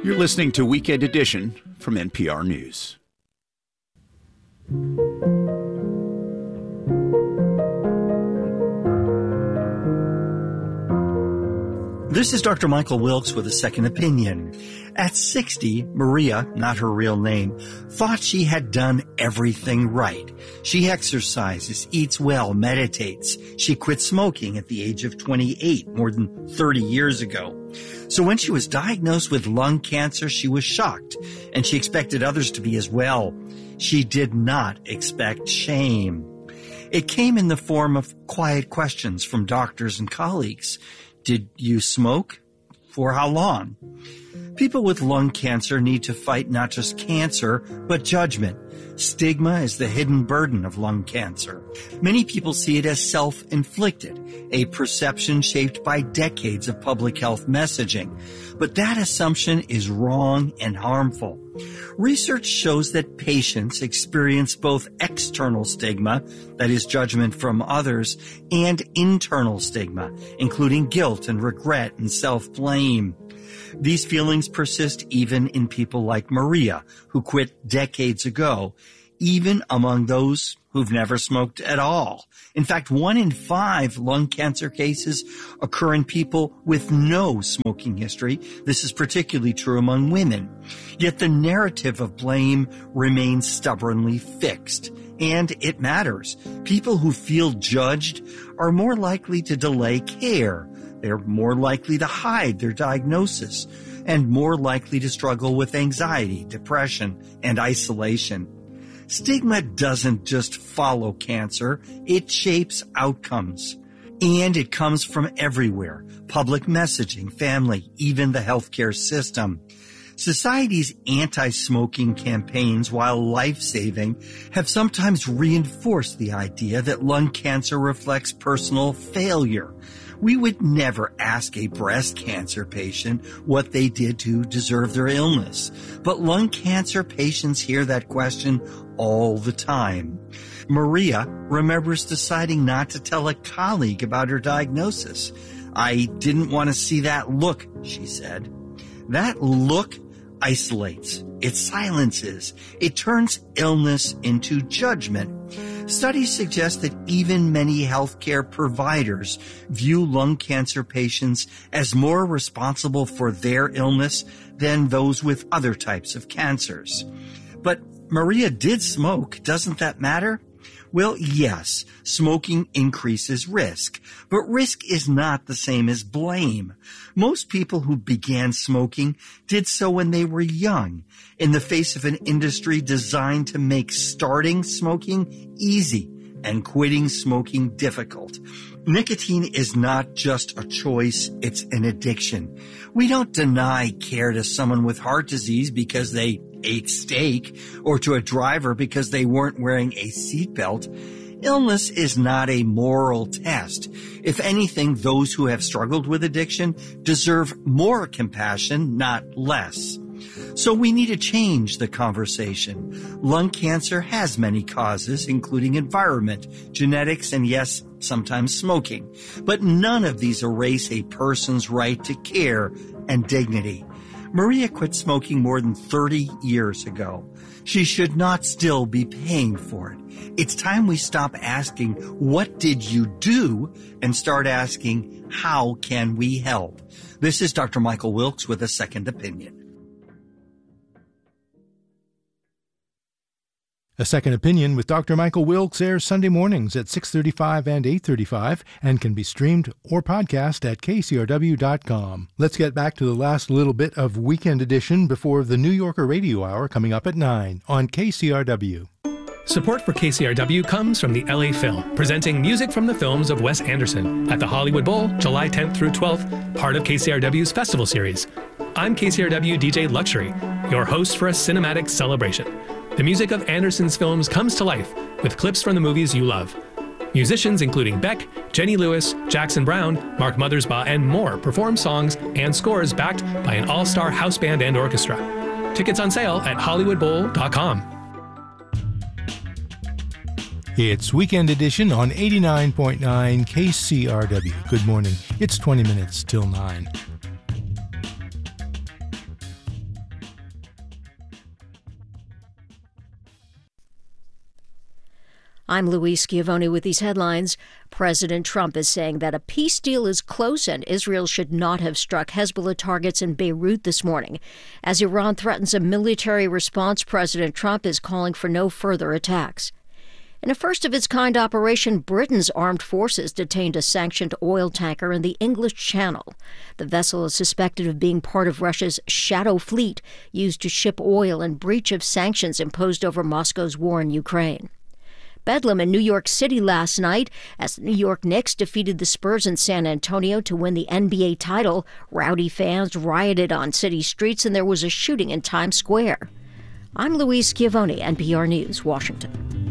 You're listening to Weekend Edition from NPR News. This is Dr. Michael Wilkes with a second opinion. At 60, Maria, not her real name, thought she had done everything right. She exercises, eats well, meditates. She quit smoking at the age of 28, more than 30 years ago. So when she was diagnosed with lung cancer, she was shocked, and she expected others to be as well. She did not expect shame. It came in the form of quiet questions from doctors and colleagues. Did you smoke? For how long? People with lung cancer need to fight not just cancer, but judgment. Stigma is the hidden burden of lung cancer. Many people see it as self-inflicted, a perception shaped by decades of public health messaging. But that assumption is wrong and harmful. Research shows that patients experience both external stigma, that is judgment from others, and internal stigma, including guilt and regret and self-blame. These feelings persist even in people like Maria, who quit decades ago, even among those who've never smoked at all. In fact, 1 in 5 lung cancer cases occur in people with no smoking history. This is particularly true among women. Yet the narrative of blame remains stubbornly fixed. And it matters. People who feel judged are more likely to delay care. They're more likely to hide their diagnosis and more likely to struggle with anxiety, depression, and isolation. Stigma doesn't just follow cancer, it shapes outcomes. And it comes from everywhere. Public messaging, family, even the healthcare system. Society's anti-smoking campaigns, while life-saving, have sometimes reinforced the idea that lung cancer reflects personal failure. We would never ask a breast cancer patient what they did to deserve their illness. But lung cancer patients hear that question all the time. Maria remembers deciding not to tell a colleague about her diagnosis. I didn't want to see that look, she said. That look isolates. It silences. It turns illness into judgment. Studies suggest that even many healthcare providers view lung cancer patients as more responsible for their illness than those with other types of cancers. But Maria did smoke. Doesn't that matter? Well, yes, smoking increases risk, but risk is not the same as blame. Most people who began smoking did so when they were young, in the face of an industry designed to make starting smoking easy and quitting smoking difficult. Nicotine is not just a choice, it's an addiction. We don't deny care to someone with heart disease because they ate steak or to a driver because they weren't wearing a seatbelt. Illness is not a moral test. If anything, those who have struggled with addiction deserve more compassion, not less. So we need to change the conversation. Lung cancer has many causes, including environment, genetics, and yes, sometimes smoking. But none of these erase a person's right to care and dignity. Maria quit smoking more than 30 years ago. She should not still be paying for it. It's time we stop asking, what did you do? And start asking, how can we help? This is Dr. Michael Wilkes with a second opinion. A Second Opinion with Dr. Michael Wilkes airs Sunday mornings at 6:35 and 8:35 and can be streamed or podcast at kcrw.com. Let's get back to the last little bit of Weekend Edition before the New Yorker Radio Hour coming up at 9 on KCRW. Support for KCRW comes from the LA Phil, presenting music from the films of Wes Anderson at the Hollywood Bowl, July 10th through 12th, part of KCRW's festival series. I'm KCRW DJ Luxury, your host for a cinematic celebration. The music of Anderson's films comes to life with clips from the movies you love. Musicians including Beck, Jenny Lewis, Jackson Brown, Mark Mothersbaugh, and more perform songs and scores backed by an all-star house band and orchestra. Tickets on sale at hollywoodbowl.com. It's Weekend Edition on 89.9 KCRW. Good morning. It's 20 minutes till 9. I'm Louise Schiavone with these headlines. President Trump is saying that a peace deal is close and Israel should not have struck Hezbollah targets in Beirut this morning. As Iran threatens a military response, President Trump is calling for no further attacks. In a first-of-its-kind operation, Britain's armed forces detained a sanctioned oil tanker in the English Channel. The vessel is suspected of being part of Russia's shadow fleet used to ship oil in breach of sanctions imposed over Moscow's war in Ukraine. Bedlam in New York City last night as the New York Knicks defeated the Spurs in San Antonio to win the NBA title. Rowdy fans rioted on city streets and there was a shooting in Times Square. I'm Louise Schiavone, NPR News, Washington.